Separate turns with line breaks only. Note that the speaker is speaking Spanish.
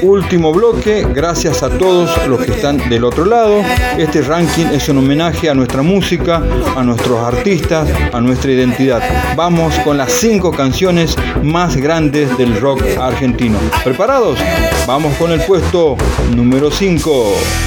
último bloque. Gracias a todos los que están del otro lado. Este ranking es un homenaje a nuestra música, a nuestros artistas, a nuestra identidad. Vamos con las 5 canciones más grandes del rock argentino. ¿Preparados? Vamos con el puesto número 5.